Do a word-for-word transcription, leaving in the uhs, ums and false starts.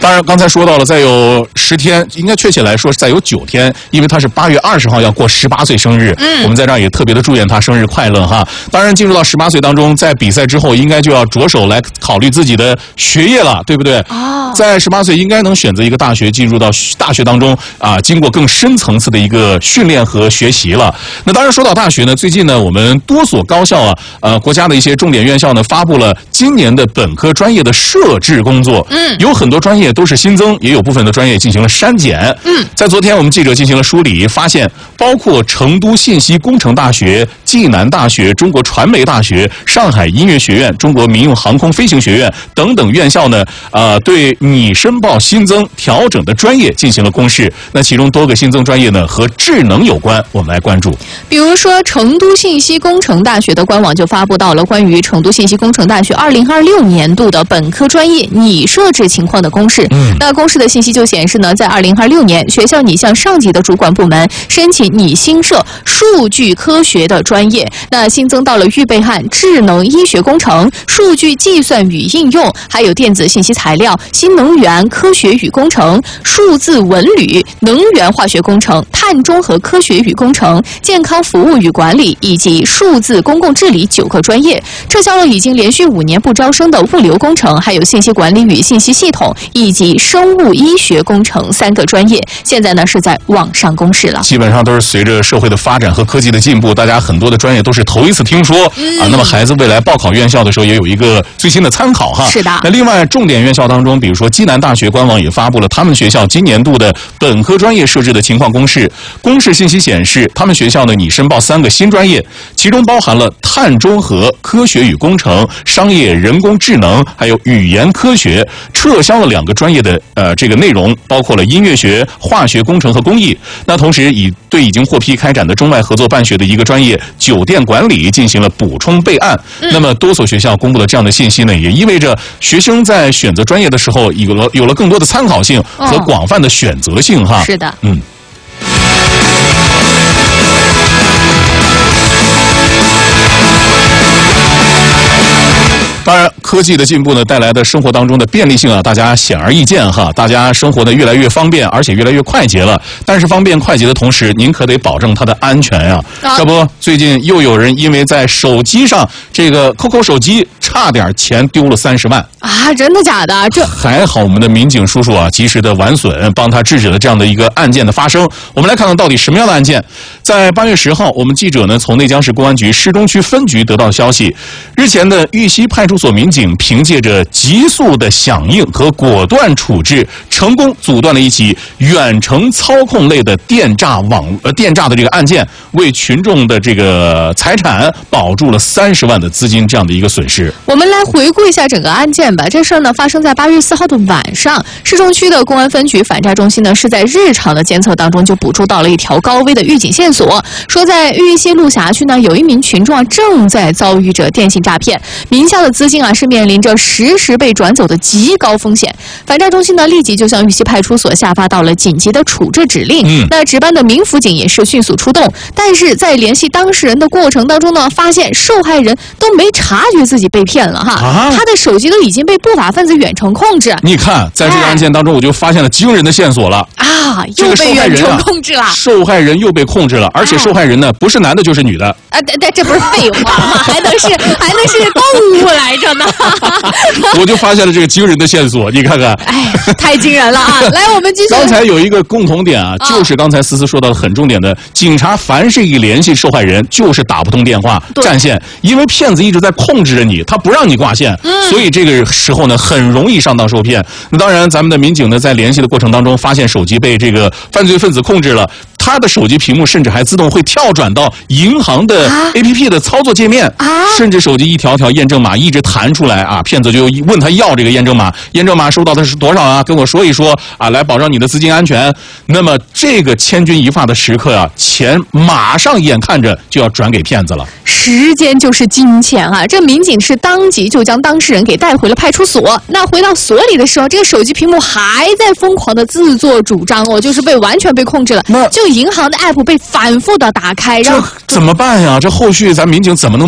当然，刚才说到了，再有十天，应该确切来说是再有九天，因为他是八月二十号要过十八岁生日。嗯，我们在这儿也特别的祝愿他生日快乐哈。当然，进入到十八岁当中，在比赛之后，应该就要着手来考虑自己的学业了，对不对？哦，在十八岁应该能选择一个大学，进入到大学当中啊，经过更深层次的一个训练和学习了。那当然，说到大学呢，最近呢，我们多所高校啊，呃，国家的一些重点院校呢，发布了今年的本科专业的设置工作。嗯，有很多专业都是新增，也有部分的专业进行了删减。嗯，在昨天我们记者进行了梳理，发现包括成都信息工程大学、暨南大学、中国传媒大学、上海音乐学院、中国民用航空飞行学院等等院校呢，呃，对拟申报新增调整的专业进行了公示。那其中多个新增专业呢和智能有关，我们来关注。 比如说，成都信息工程大学的官网就发布到了关于成都信息工程大学二零二六年度的本科专业拟设置情况的公示。嗯，那公示的信息就显示呢，在二零二六年，学校拟向上级的主管部门申请拟新设数据科学的专业，那新增到了预备汉智能医学工程、数据计算与应用，还有电子信息材料、新能源科学与工程、数字文旅、能源化学工程、碳中和科学与工程、健康服务与管理以及数字公共治理九个专业，撤销了已经连续五年不招生的物流工程、还有信息管理与信息系统以及生物医学工程三个专业，现在呢是在网上公示了。 基本上都是随着社会的发展和科技的进步，大家很多的专业都是头一次听说、嗯、啊。那么孩子未来报考院校的时候也有一个最新的参考哈。 是的。 那另外重点院校当中，比如说暨南大学官网也发布了他们学校今年度的本科专业设置的情况公示。公示信息显示，他们学校呢拟申报三个新专业，其中包含了碳中和科学与工程、商业人工智能，还有语言科学，撤销了两个专业的呃这个内容，包括了音乐学、化学工程和工艺。那同时以对已经获批开展的中外合作办学的一个专业酒店管理进行了补充备案。嗯、那么多所学校公布了这样的信息呢，也意味着学生在选择专业的时候有了有了更多的参考性和广泛的选择性哈。 哦、是的， 嗯。当然，科技的进步呢带来的生活当中的便利性啊，大家显而易见哈。大家生活的越来越方便，而且越来越快捷了。但是方便快捷的同时，您可得保证它的安全呀、啊。这不，最近又有人因为在手机上这个 Q Q 手机差点钱丢了三十万啊！真的假的？这还好，我们的民警叔叔啊及时的挽损，帮他制止了这样的一个案件的发生。我们来看看到底什么样的案件。在八月十号，我们记者呢从内江市公安局市中区分局得到消息，日前的玉溪派出所民警凭借着急速的响应和果断处置，成功阻断了一起远程操控类的电诈网呃电诈的这个案件，为群众的这个财产保住了三十万的资金这样的一个损失。 我们来回顾一下整个案件吧。这事儿呢发生在八月四号的晚上，市中区的公安分局反诈中心呢是在日常的监测当中就捕捉到了一条高危的预警线索，说在玉溪路辖区呢有一名群众啊正在遭遇着电信诈骗，名下的资金啊是面临着实时被转走的极高风险。反诈中心呢立即就向玉溪派出所下发到了紧急的处置指令。嗯，那值班的民辅警也是迅速出动，但是在联系当事人的过程当中呢，发现受害人都没察觉自己被骗了哈，啊、他的手机都已经被不法分子远程控制。 你看，在这个案件当中，我就发现了惊人的线索了啊，又被远程控制了， 受害人又被控制了，而且受害人呢不是男的就是女的啊，对对，这不是废话吗？还能是还能是动物来着呢？ 我就发现了这个惊人的线索，你看看， 哎，太惊人了啊！来，我们继续。 刚才有一个共同点啊，就是刚才思思说到的很重点的，警察凡是一联系受害人，就是打不通电话占线，因为骗子一直在控制着你，他不让你挂线，嗯、所以这个时候呢，很容易上当受骗。那当然，咱们的民警呢，在联系的过程当中，发现手机被这个犯罪分子控制了。他的手机屏幕甚至还自动会跳转到银行的 A P P 的操作界面，啊、甚至手机一条条验证码一直弹出来啊，骗子就问他要这个验证码，验证码收到的是多少啊？跟我说一说啊，来保障你的资金安全。那么这个千钧一发的时刻啊，钱马上眼看着就要转给骗子了。 时间就是金钱啊！这民警是当即就将当事人给带回了派出所。那回到所里的时候，这个手机屏幕还在疯狂的自作主张哦，就是被完全被控制了。那就银行的 app 被反复的打开，让这怎么办呀？这后续咱民警怎么能